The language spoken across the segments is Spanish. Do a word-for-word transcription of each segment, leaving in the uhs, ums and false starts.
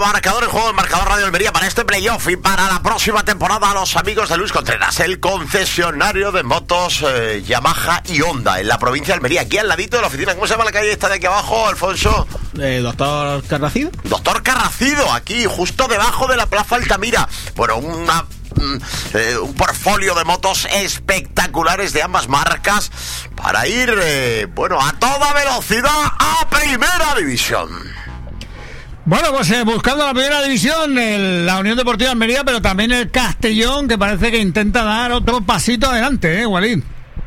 marcador, el juego del Marcador Radio Almería para este playoff y para la próxima temporada a los amigos de Luis Contreras, el concesionario de motos eh, Yamaha y Honda en la provincia de Almería, aquí al ladito de la oficina. ¿Cómo se llama la calle esta de aquí abajo, Alfonso? Eh, Doctor Carracido. Doctor Carracido, aquí justo debajo de la Plaza Altamira. Bueno, una... Eh, un portfolio de motos espectaculares de ambas marcas para ir, eh, bueno, a toda velocidad a Primera División. Bueno, pues eh, buscando la Primera División, el, la Unión Deportiva Almería, pero también el Castellón, que parece que intenta dar otro pasito adelante, ¿eh, Walid?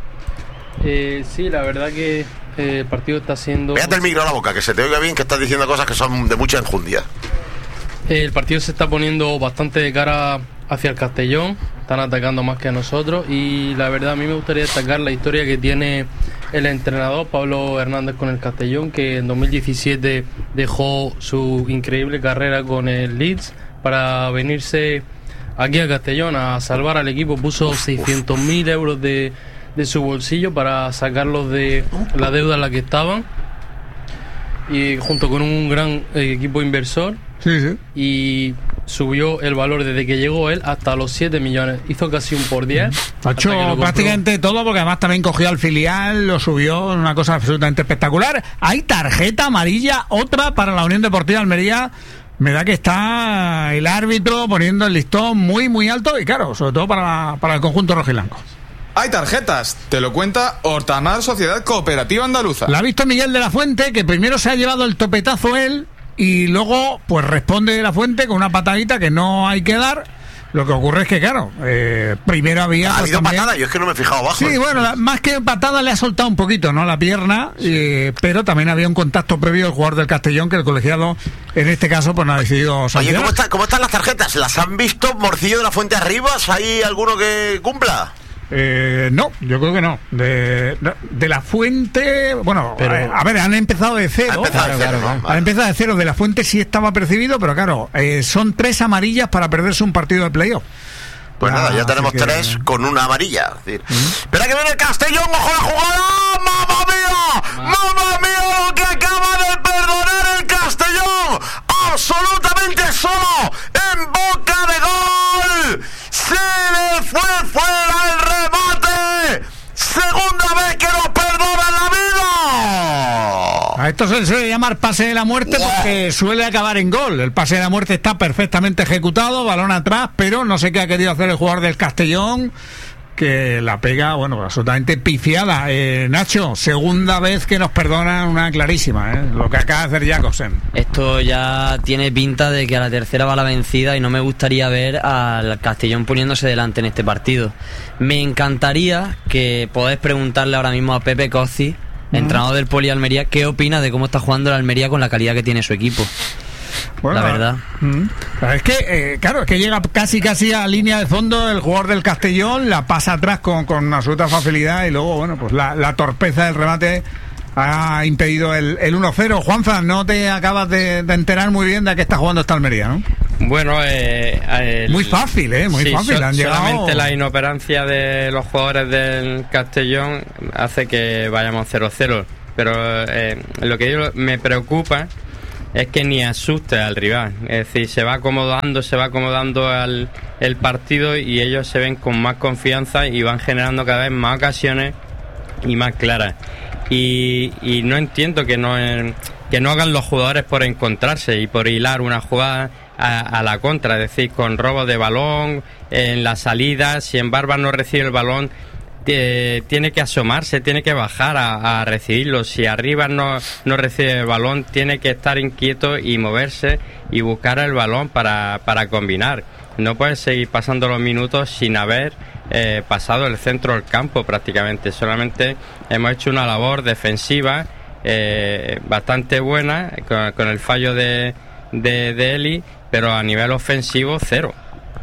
Eh, sí, la verdad que eh, el partido está siendo... Pégate el micro a la boca, que se te oiga bien, que estás diciendo cosas que son de mucha enjundia. Eh, el partido se está poniendo bastante de cara hacia el Castellón, están atacando más que a nosotros, y la verdad a mí me gustaría destacar la historia que tiene el entrenador Pablo Hernández con el Castellón, que en dos mil diecisiete dejó su increíble carrera con el Leeds para venirse aquí a Castellón a salvar al equipo. Puso seiscientos mil euros de, de su bolsillo para sacarlos de la deuda en la que estaban, y junto con un gran eh, equipo inversor. Sí, sí. Y subió el valor desde que llegó él hasta los siete millones. Hizo casi un por diez. Ha hecho prácticamente todo, porque además también cogió al filial, lo subió, una cosa absolutamente espectacular. Hay tarjeta amarilla, otra para la Unión Deportiva Almería. Me da que está el árbitro poniendo el listón muy, muy alto, y claro, sobre todo para, para el conjunto rojiblanco. Hay tarjetas, te lo cuenta Hortamar Sociedad Cooperativa Andaluza. La ha visto Miguel de la Fuente, que primero se ha llevado el topetazo él, y luego pues responde de la Fuente con una patadita que no hay que dar. Lo que ocurre es que claro, eh, primero había... ¿Ha pues, habido también... patada? Yo es que no me he fijado abajo. Sí, bueno, la, más que patada le ha soltado un poquito, ¿no?, la pierna, sí. eh, pero también había un contacto previo del jugador del Castellón, que el colegiado en este caso pues no ha decidido sancionar. Oye, ¿cómo, está, ¿cómo están las tarjetas? ¿Las han visto Morcillo de la Fuente arriba? ¿Hay alguno que cumpla? Eh, no, yo creo que no. De, de la Fuente, bueno, pero, a, a ver, han empezado de cero. Ha empezado claro, de cero, claro, ¿no? Han Vale. empezado de cero. De la Fuente sí estaba percibido, pero claro, eh, son tres amarillas para perderse un partido de playoff. Pues ah, nada, ya tenemos que... tres con una amarilla. Es decir, ¿Mm? espera que viene el Castellón, ojo la jugada. ¡Mamma mía! ¡Mamma mía lo que acaba de perdonar el Castellón! Absolutamente solo, en boca de gol. Se le fue fuera el remate. Segunda vez que nos perdona la vida. A esto se le suele llamar pase de la muerte, wow, porque suele acabar en gol. El pase de la muerte está perfectamente ejecutado, balón atrás, pero no sé qué ha querido hacer el jugador del Castellón, que la pega, bueno, absolutamente pifiada. Eh, Nacho, segunda vez que nos perdonan una clarísima, ¿eh? Lo que acaba de hacer Jacobsen. Esto ya tiene pinta de que a la tercera va la vencida, y no me gustaría ver al Castellón poniéndose delante en este partido. Me encantaría que podáis preguntarle ahora mismo a Pepe Cozzi, uh-huh, entrenador del Poli Almería, qué opina de cómo está jugando el Almería con la calidad que tiene su equipo. Bueno, la verdad. Mm, es que, eh, claro, es que llega casi casi a línea de fondo el jugador del Castellón, la pasa atrás con, con absoluta facilidad, y luego, bueno, pues la, la torpeza del remate ha impedido el, el uno cero. Juanza, no te acabas de, de enterar muy bien de a qué está jugando esta Almería, ¿no? Bueno, eh, el, muy fácil, ¿eh? Muy sí, fácil. So, Han solamente llegado... la inoperancia de los jugadores del Castellón hace que vayamos cero cero. Pero eh, lo que yo me preocupa es que ni asuste al rival. Es decir, se va acomodando, se va acomodando al, el partido, y ellos se ven con más confianza y van generando cada vez más ocasiones y más claras. Y, y no entiendo que no, que no hagan los jugadores por encontrarse y por hilar una jugada a, a la contra. Es decir, con robo de balón, en la salida, si en Barba no recibe el balón, Eh, tiene que asomarse, tiene que bajar a, a recibirlo. Si arriba no, no recibe el balón, tiene que estar inquieto y moverse y buscar el balón para, para combinar. No puede seguir pasando los minutos sin haber eh, pasado el centro del campo prácticamente. Solamente hemos hecho una labor defensiva eh, bastante buena con, con el fallo de, de, de Eli, pero a nivel ofensivo cero.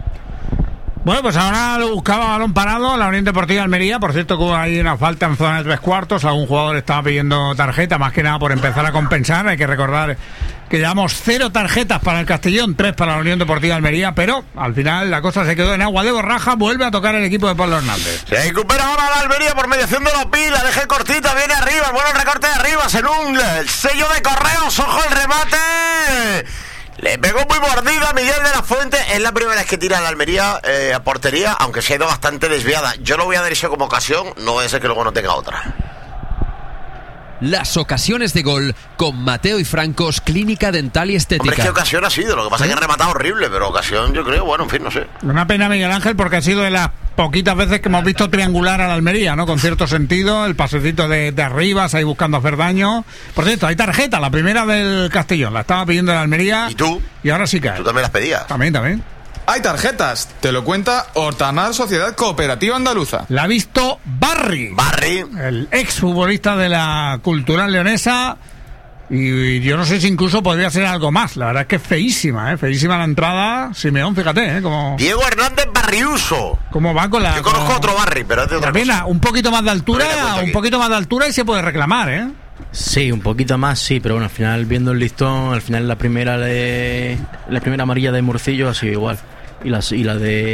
Bueno, pues ahora lo buscaba balón parado la Unión Deportiva Almería. Por cierto, que hay una falta en zona de tres cuartos. Algún jugador estaba pidiendo tarjeta, más que nada por empezar a compensar. Hay que recordar que llevamos cero tarjetas para el Castellón, tres para la Unión Deportiva Almería, pero al final la cosa se quedó en agua de borraja. Vuelve a tocar el equipo de Pablo Hernández. Se recupera ahora la Almería por mediación de Lopi, la deja cortita, viene arriba, bueno, el recorte de arriba, en un sello de Correos, ojo el remate. Le pegó muy mordida a Miguel de la Fuente. Es la primera vez que tira la Almería eh, a portería, aunque se ha ido bastante desviada. Yo lo voy a dar eso como ocasión, no voy a ser que luego no tenga otra. Las ocasiones de gol con Mateo y Francos, Clínica Dental y Estética. Hombre, ¿qué ocasión ha sido? Lo que pasa es que ha rematado horrible, pero ocasión yo creo, bueno, en fin, no sé. Una pena, Miguel Ángel, porque ha sido de las poquitas veces que hemos visto triangular a la Almería, ¿no? Con cierto sentido, el pasecito de, de arriba, ahí buscando hacer daño. Por cierto, hay tarjeta, la primera del Castellón, la estaba pidiendo la Almería. ¿Y tú? Y ahora sí cae. ¿Tú también las pedías? También, también. Hay tarjetas, te lo cuenta Hortanar Sociedad Cooperativa Andaluza. La ha visto Barry. Barry. El exfutbolista de la Cultural Leonesa. Y yo no sé si incluso podría ser algo más. La verdad es que es feísima, ¿eh? Feísima la entrada. Simeón, fíjate, ¿eh? Como... Diego Hernández Barriuso. ¿Cómo va con la...? Yo conozco con... otro Barry, pero es de otra pena, cosa. un poquito más de altura, un poquito más de altura y se puede reclamar, ¿eh? Sí, un poquito más, sí, pero bueno, al final viendo el listón, al final la primera de la primera amarilla de Morcillo ha sido igual. Y, las, y la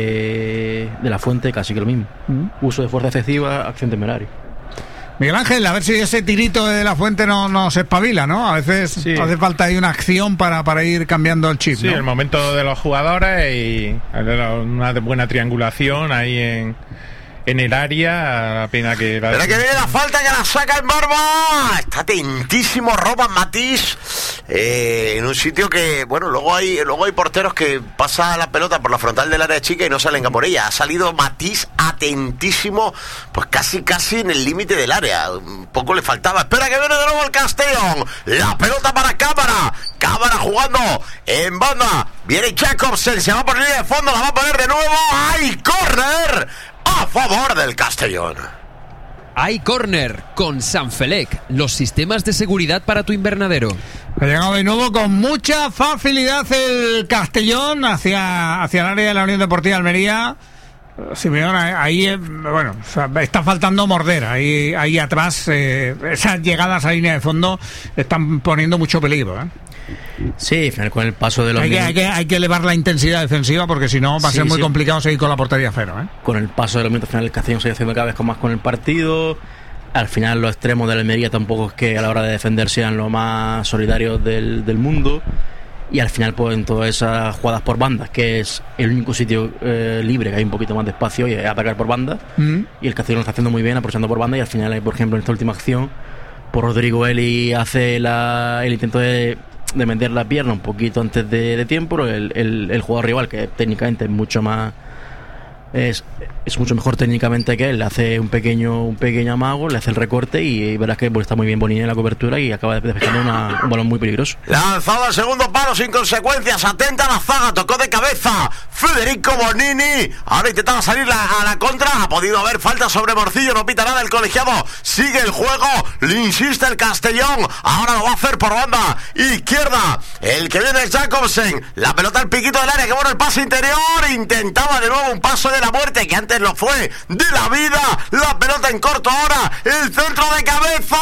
de, de la Fuente casi que lo mismo. Mm. Uso de fuerza excesiva, acción temeraria. Miguel Ángel, a ver si ese tirito de la Fuente no nos espabila, ¿no? A veces sí. Hace falta ahí una acción para, para ir cambiando el chip, Sí, ¿no? El momento de los jugadores y una buena triangulación ahí en... en el área, la pena que... La... Pero que viene la falta, que la saca en Barba. Está atentísimo Robert Matís. Eh, en un sitio que, bueno, luego hay luego hay porteros que pasa la pelota por la frontal del área chica y no salen a por ella. Ha salido Matís atentísimo, pues casi casi en el límite del área. Un poco le faltaba. Espera que viene de nuevo el Castellón. La pelota para Cámara. Cámara jugando en banda. Viene Jacobsen, se va por línea de fondo, la va a poner de nuevo. ¡Ay, córner! A favor del Castellón. Hay córner con Sanfelec, los sistemas de seguridad para tu invernadero. Ha llegado de nuevo con mucha facilidad el Castellón hacia, hacia el área de la Unión Deportiva Almería. Simeón, ahí, bueno, está faltando morder. Ahí, ahí atrás, eh, esas llegadas a línea de fondo están poniendo mucho peligro, ¿eh? Sí, con el paso de los hay que, hay, que, hay que elevar la intensidad defensiva porque si no va a sí, ser muy sí. complicado seguir con la portería cero, ¿eh? Con el paso de los minutos finales el Castellón se ha ido haciendo cada vez con más con el partido. Al final los extremos de la Almería tampoco es que a la hora de defender sean los más solidarios del, del mundo. Y al final pues en todas esas jugadas por bandas, que es el único sitio eh, libre que hay un poquito más de espacio y es atacar por banda. Mm. Y el Castellón lo está haciendo muy bien aprovechando por banda. Y al final, por ejemplo, en esta última acción, por Rodrigo Eli hace la, el intento de de meter la pierna un poquito antes de, de tiempo. El, el, el jugador rival, que técnicamente es mucho más es, es mucho mejor técnicamente que él, le hace un pequeño un pequeño amago, le hace el recorte y, y verás que pues, está muy bien Bonilla en la cobertura y acaba despejando una, un balón muy peligroso. Lanzado al segundo palo sin consecuencias, atenta a la zaga, tocó de cabeza Federico Bonini, ahora intentaba salir la, a la contra, ha podido haber falta sobre Morcillo, no pita nada el colegiado, sigue el juego, le insiste el Castellón, ahora lo va a hacer por banda izquierda, el que viene es Jacobsen, la pelota al piquito del área, que bueno el pase interior, intentaba de nuevo un paso de la muerte que antes lo fue de la vida, la pelota en corto ahora, el centro de cabeza,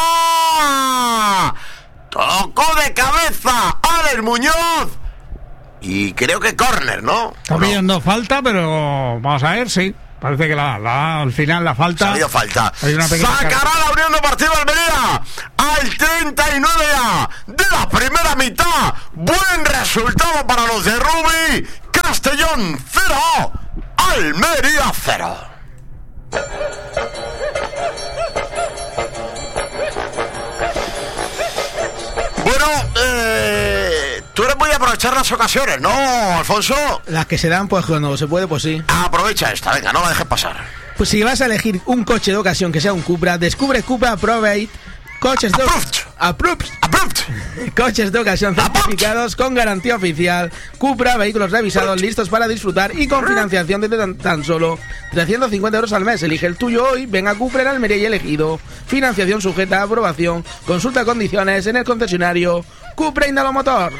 tocó de cabeza Alex Muñoz y creo que córner, ¿no? Está pidiendo falta, pero vamos a ver, sí. Parece que la, la, al final la falta. Ha habido falta. Hay una Sacará cara. La Unión Deportiva Almería al treinta y nueve ya de la primera mitad. Buen resultado para los de Rubi. Castellón cero, Almería cero. Bueno, eh, tú eres muy de aprovechar las ocasiones, ¿no, Alfonso? Las que se dan, pues cuando se puede, pues sí. Aprovecha esta, venga, no la dejes pasar. Pues si vas a elegir un coche de ocasión que sea un Cupra, descubre Cupra Probate. Coches de, Approved. Approved. Coches de ocasión certificados con garantía oficial. Cupra, vehículos revisados, listos para disfrutar y con financiación de tan, tan solo trescientos cincuenta euros al mes. Elige el tuyo hoy. Ven a Cupra en Almería y elegido. Financiación sujeta a aprobación. Consulta condiciones en el concesionario Cupra Indalomotor.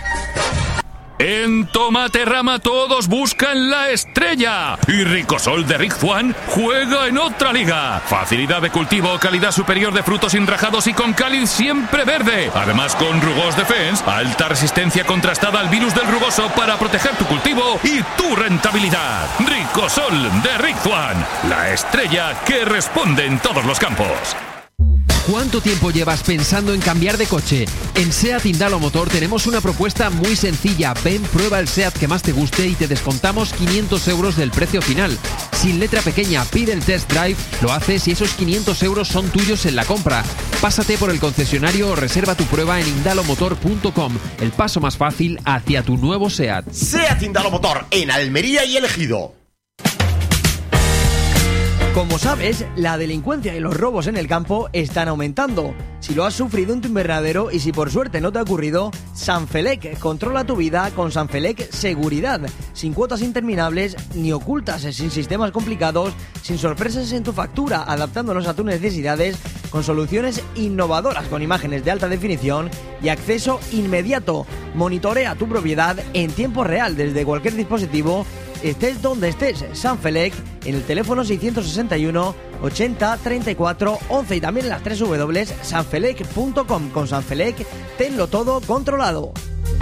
En Tomaterrama todos buscan la estrella y Ricosol de Rick Juan juega en otra liga. Facilidad de cultivo, calidad superior de frutos enrajados y con cáliz siempre verde. Además con Rugos Defense, alta resistencia contrastada al virus del rugoso para proteger tu cultivo y tu rentabilidad. Ricosol de Rick Juan, la estrella que responde en todos los campos. ¿Cuánto tiempo llevas pensando en cambiar de coche? En SEAT Indalo Motor tenemos una propuesta muy sencilla. Ven, prueba el SEAT que más te guste y te descontamos quinientos euros del precio final. Sin letra pequeña, pide el test drive, lo haces y esos quinientos euros son tuyos en la compra. Pásate por el concesionario o reserva tu prueba en indalomotor punto com. El paso más fácil hacia tu nuevo SEAT. SEAT Indalo Motor en Almería y El Ejido. Como sabes, la delincuencia y los robos en el campo están aumentando. Si lo has sufrido en tu invernadero y si por suerte no te ha ocurrido, Sanfelec controla tu vida con Sanfelec Seguridad. Sin cuotas interminables ni ocultas, sin sistemas complicados, sin sorpresas en tu factura, adaptándonos a tus necesidades con soluciones innovadoras con imágenes de alta definición y acceso inmediato. Monitorea tu propiedad en tiempo real desde cualquier dispositivo, estés donde estés. Sanfelec en el teléfono seiscientos sesenta y uno ochenta treinta y cuatro once y también en las tres w w w punto sanfelec punto com. Con Sanfelec, tenlo todo controlado.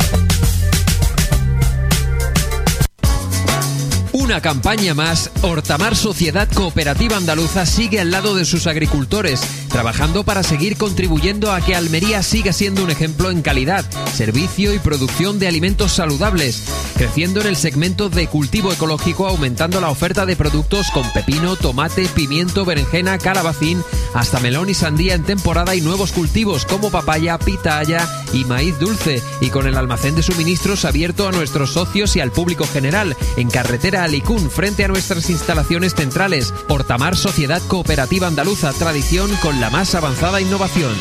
Una campaña más, Hortamar Sociedad Cooperativa Andaluza sigue al lado de sus agricultores, trabajando para seguir contribuyendo a que Almería siga siendo un ejemplo en calidad, servicio y producción de alimentos saludables, creciendo en el segmento de cultivo ecológico, aumentando la oferta de productos con pepino, tomate, pimiento, berenjena, calabacín, hasta melón y sandía en temporada y nuevos cultivos como papaya, pitaya y maíz dulce, y con el almacén de suministros abierto a nuestros socios y al público general, en carretera Alicún, frente a nuestras instalaciones centrales. Hortamar Sociedad Cooperativa Andaluza, tradición con la más avanzada innovación.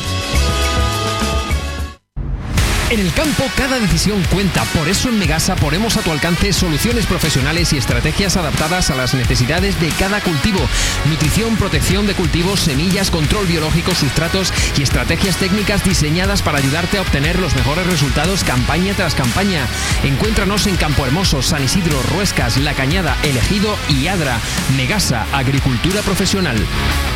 En el campo cada decisión cuenta, por eso en Megasa ponemos a tu alcance soluciones profesionales y estrategias adaptadas a las necesidades de cada cultivo. Nutrición, protección de cultivos, semillas, control biológico, sustratos y estrategias técnicas diseñadas para ayudarte a obtener los mejores resultados campaña tras campaña. Encuéntranos en Campo Hermoso, San Isidro, Ruescas, La Cañada, El Ejido y Adra. Megasa, agricultura profesional.